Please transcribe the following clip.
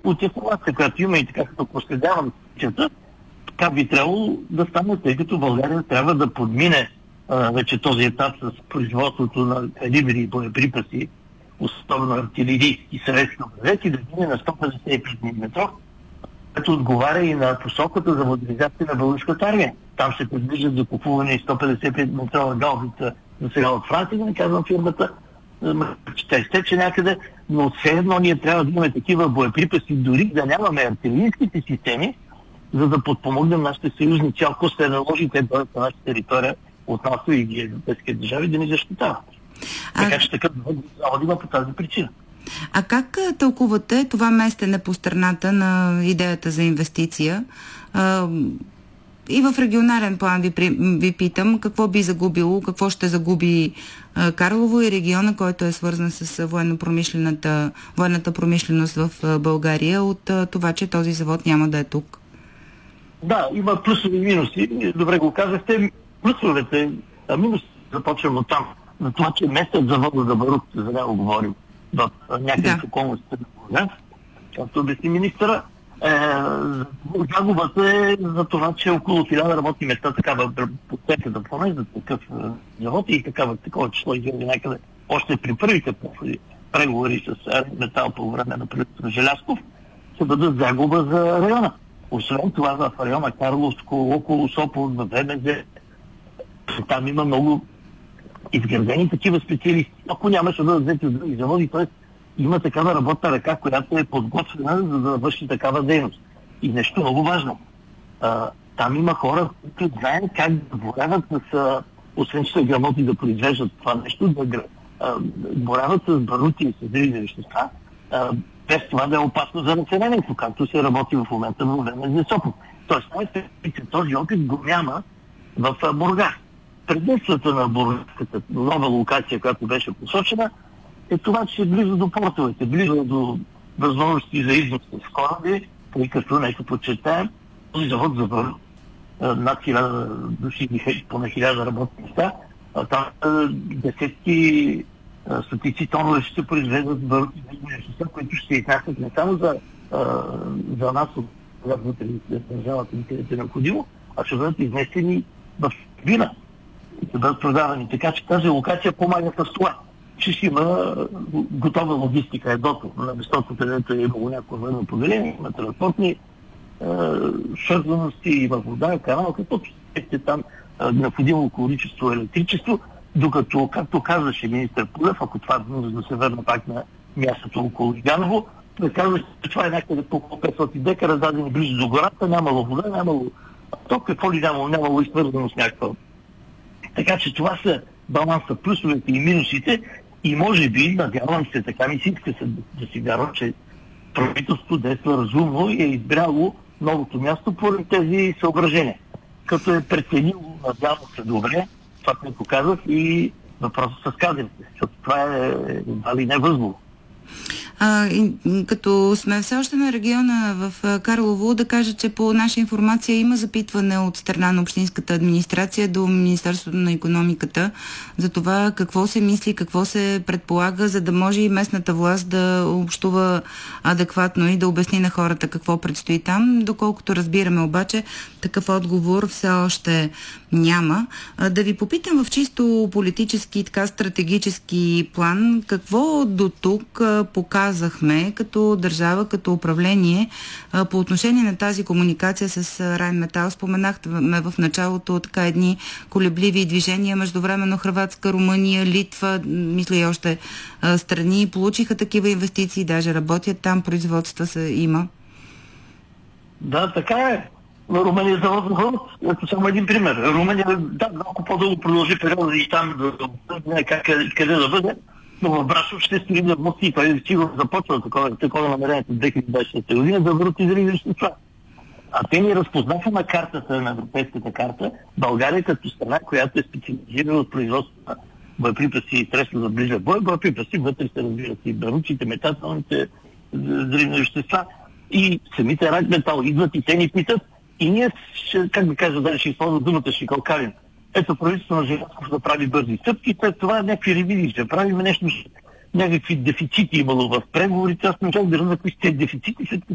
от информация, която има и така като проследявам чета, така би трябвало да стане, тъй като България трябва да подмине вече този етап с производството на калибри и боеприпаси, особено артилерийски средства, и да мине на 155 мм, като отговаря и на посоката за модернизация на българската армия. Там се предвиждат закупуване и 155 мм гаубица за сега от Франция, да не казвам фирмата, ще изтече някъде, но все едно ние трябва да имаме такива боеприпаси, дори да нямаме артилерийските системи, за да подпомогнем нашите съюзници, ако се наложи те бъдат на нашата територия от НАТО и европейски държави да ни защитават. Така че такъв завод има по тази причина. А как тълкувате това местене по страната на идеята за инвестиция? И в регионален план ви питам, какво би загубило, какво ще загуби Карлово и региона, който е свързан с военната промишленост в България от това, че този завод няма да е тук? Да, има плюсови и минуси. Добре го казахте. Плюсовете, минуси започвам от там. На това, че местът завода за барут, за него говорим, в някакви околности на Бургас, както обясни министъра, загубата е за това, че около 1000 работни места такава подсеката поне за такъв завод и такова число изгледа някъде още при първите преговори с Метал по време на правителството на Желязков, ще бъдат загуба за района. Освен това в района Карловско, около Сопот, в ВМЗ, там има много изградени такива специалисти. Ако нямаше да бъдат взети от други заводи, т.е. има такава работна ръка, която е подготвена за да върши такава дейност. И нещо много важно. Там има хора, които знаят как да борават с, освен че са грамотни да произвеждат това нещо, да борават с барути и с други вещества, без това да е опасно за населението, както се работи в момента в ВМЗ Сопот. Тоест, този опит го няма в Бургас. Предимството на бургаската нова локация, която беше посочена, е това, че е близо до портовете, близо до възможности за износ с кораби, тъй като, нека подчертаем, този завод за барут, над 1000 души, поне 1000 работни места, там десетки стотици тонове ще се произведат барути и вещества, които ще се изнасят не само за нас от вътре държавата, където е необходимо, а ще бъдат изнесени в чужбина и ще бъдат продавани. Така че тази локация помага с това, че ще има готова логистика, едното на местото, където е имало някакво военно поделение, има транспортни свързаности, има вода, канал, като ще там необходимо количество електричество, докато, както казваше министър Пулев, ако това да се върна пак на мястото около Иганово, той казваше, че това е някъде по 500 декара, дадени близо до гората, нямало вода, нямало ток, какво ли нямало и свързано с някаква. Така че това са баланса, плюсовете и минусите и може би, надявам се, така ми си иска да си вярвам, че правителството действа разумно и е избрало новото място поради тези съображения. Като е преценило, надявам се добре, това, което казах, и въпросът с кадрите, защото това е дали не възможно. Като сме все още на региона в Карлово, да кажа, че по наша информация има запитване от страна на общинската администрация до Министерството на икономиката за това какво се мисли, какво се предполага, за да може и местната власт да общува адекватно и да обясни на хората какво предстои там. Доколкото разбираме обаче, такъв отговор все още няма. Да ви попитам в чисто политически, така стратегически план, какво до тук показахме като държава, като управление по отношение на тази комуникация с Райнметал. Споменахме в началото така едни колебливи движения, междувременно Хърватска, Румъния, Литва, мисля и още страни получиха такива инвестиции, даже работят там, производства има. Да, така е. Румъния завод за завод. Ето само един пример. Румъния, малко по-дълго продължи периода и там да обсъждане къде да бъде, но в Брашов ще строи да върти и той сигурно започва такова намерението в 2020 година да върти дали вещества. А те ни разпознаха на картата, на европейската карта, България като страна, която е специализирана от производство на боеприпаси и средства за близък бой, боеприпаси, вътре се разбират и баручите, метателните взривни вещества и самите Райнметал идват и те ни питат и ние, как да кажа, дали ще използвам думата шикалкавим. Ето правителството на Желязков да прави бързи стъпки, след това някакви ревизии ще правим нещо, някакви дефицити имало в преговорите. Аз не можах да разбера какви са тези дефицити, след като